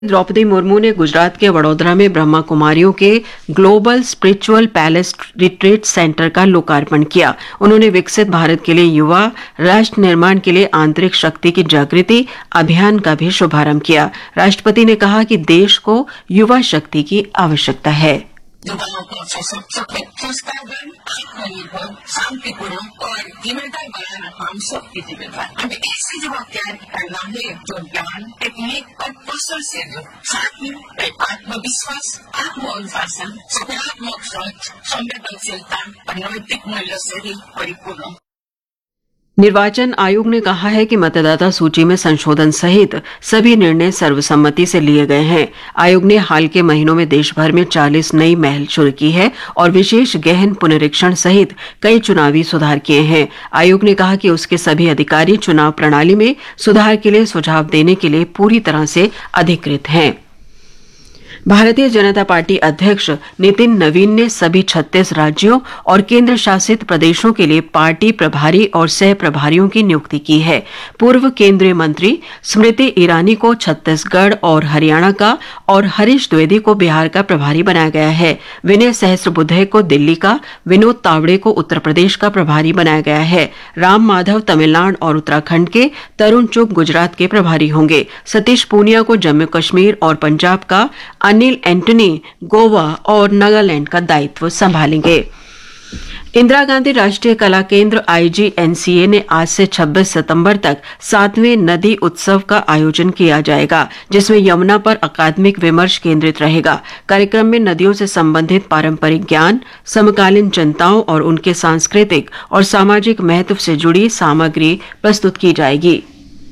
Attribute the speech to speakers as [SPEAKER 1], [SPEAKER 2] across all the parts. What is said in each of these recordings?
[SPEAKER 1] द्रौपदी मुर्मू ने गुजरात के वडोदरा में ब्रह्मा कुमारियों के global spiritual palace retreat centre का लोकार्पण किया। उन्होंने विकसित भारत के लिए युवा राष्ट्र निर्माण के लिए आंतरिक शक्ति की जागृति अभियान का भी शुभारंभ किया। राष्ट्रपति ने कहा कि देश को युवा शक्ति की आवश्यकता है।
[SPEAKER 2] युवाओं को सशक्त, संस्कारवान, आत्मनिर्भर, शांतिपूर्ण और जिम्मेदार बनाना हम सबकी जिम्मेदार। हमें ऐसे युवा तैयार करना है जो ज्ञान, टेक्निक और कौशल से साथ ही आत्मविश्वास, आत्मअनुशासन, सकारात्मक सोच, संवेदनशीलता और नैतिक मूल्य से ही परिपूर्ण।
[SPEAKER 1] निर्वाचन आयोग ने कहा है कि मतदाता सूची में संशोधन सहित सभी निर्णय सर्वसम्मति से लिए गए हैं। आयोग ने हाल के महीनों में देश भर में 40 नई महल शुरू की है और विशेष गहन पुनरीक्षण सहित कई चुनावी सुधार किए हैं। आयोग ने कहा कि उसके सभी अधिकारी चुनाव प्रणाली में सुधार के लिए सुझाव देने के लिए पूरी तरह से अधिकृत हैं। भारतीय जनता पार्टी अध्यक्ष नितिन नवीन ने सभी 36 राज्यों और केंद्र शासित प्रदेशों के लिए पार्टी प्रभारी और सह प्रभारियों की नियुक्ति की है। पूर्व केंद्रीय मंत्री स्मृति ईरानी को छत्तीसगढ़ और हरियाणा का और हरीश द्विवेदी को बिहार का प्रभारी बनाया गया है। विनय सहस्त्रबुद्धे को दिल्ली का, विनोद तावड़े को उत्तर प्रदेश का प्रभारी बनाया गया है। राम माधव तमिलनाडु और उत्तराखंड के, तरुण चुग गुजरात के प्रभारी होंगे। सतीश पूनिया को जम्मू कश्मीर और पंजाब का, अनिल एंटनी गोवा और नागालैंड का दायित्व संभालेंगे। इंदिरा गांधी राष्ट्रीय कला केंद्र IGNCA ने आज से 26 सितंबर तक 7वें नदी उत्सव का आयोजन किया जाएगा, जिसमें यमुना पर अकादमिक विमर्श केंद्रित रहेगा। कार्यक्रम में नदियों से संबंधित पारंपरिक ज्ञान, समकालीन चिंताओं और उनके सांस्कृतिक और सामाजिक महत्व से जुड़ी सामग्री प्रस्तुत की जाएगी।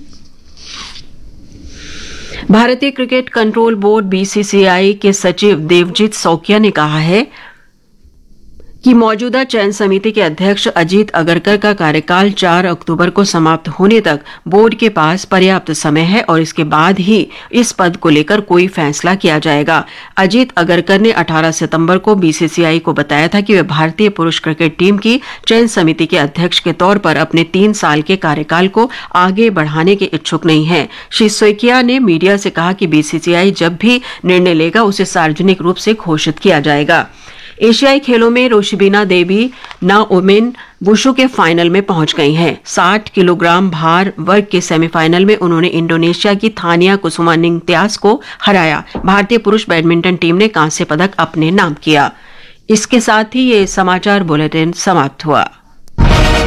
[SPEAKER 1] भारतीय क्रिकेट कंट्रोल बोर्ड BCCI के सचिव देवजीत सौकिया ने कहा है कि मौजूदा चयन समिति के अध्यक्ष अजीत अगरकर का कार्यकाल 4 अक्टूबर को समाप्त होने तक बोर्ड के पास पर्याप्त समय है और इसके बाद ही इस पद को लेकर कोई फैसला किया जाएगा। अजीत अगरकर ने 18 सितंबर को BCCI को बताया था कि वे भारतीय पुरुष क्रिकेट टीम की चयन समिति के अध्यक्ष के तौर पर अपने 3 साल के कार्यकाल को आगे बढ़ाने के इच्छुक नहीं हैं। श्री सौकिया ने मीडिया से कहा कि BCCI जब भी निर्णय लेगा उसे सार्वजनिक रूप से घोषित किया जाएगा। एशियाई खेलों में रोशिबिना देवी नाओमेन वुशु के फाइनल में पहुंच गई हैं। 60 किलोग्राम भार वर्ग के सेमीफाइनल में उन्होंने इंडोनेशिया की थानिया कुसुमानिंग्तियास को हराया। भारतीय पुरुष बैडमिंटन टीम ने कांस्य पदक अपने नाम किया। इसके साथ ही ये समाचार बुलेटिन समाप्त हुआ।